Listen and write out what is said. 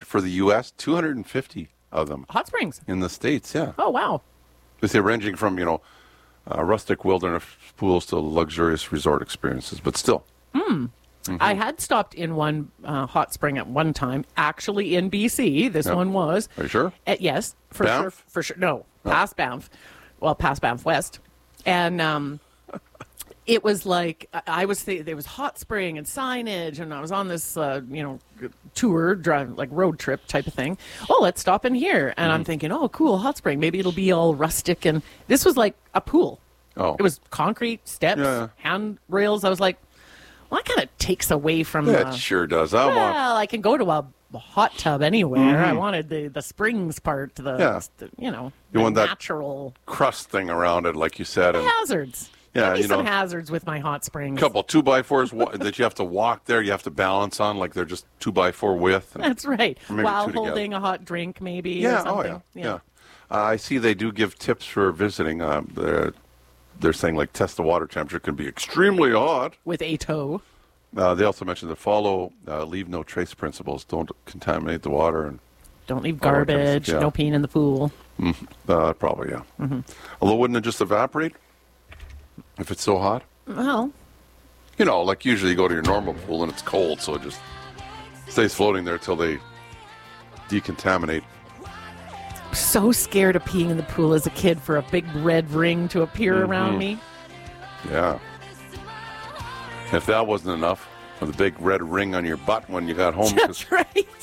for the U.S., 250 of them. Hot springs. In the States, yeah. Oh, wow. They say ranging from, rustic wilderness pools to luxurious resort experiences, but still. I had stopped in one hot spring at one time, actually in BC. This one was. Are you sure? Yes, for Banff? sure. For sure. No, past Banff. Well, past Banff West. And it was like, there was hot spring and signage, and I was on this, tour, road trip type of thing. Oh, let's stop in here. And I'm thinking, oh, cool, hot spring. Maybe it'll be all rustic. And this was like a pool. Oh. It was concrete, steps, handrails. I was like, well, that kind of takes away from It sure does. I can go to a hot tub anywhere. I wanted the springs part, You the want that natural crust thing around it, like you said. And hazards. Yeah, Give me some hazards with my hot springs. couple 2x4s that you have to walk there, you have to balance on, like they're just 2x4 width. That's right. maybe While two together. holding a hot drink, maybe. Yeah, or something. yeah. I see they do give tips for visiting. They're saying, like, test the water temperature can be extremely hot. With a toe. They also mentioned to follow leave no trace principles. Don't contaminate the water. And Don't leave garbage. Yeah. No peeing in the pool. probably, yeah. Although, wouldn't it just evaporate if it's so hot? Well, Like usually you go to your normal pool and it's cold, so it just stays floating there till they decontaminate. so scared of peeing in the pool as a kid for a big red ring to appear around me. Yeah. If that wasn't enough, for the big red ring on your butt when you got home. That's right.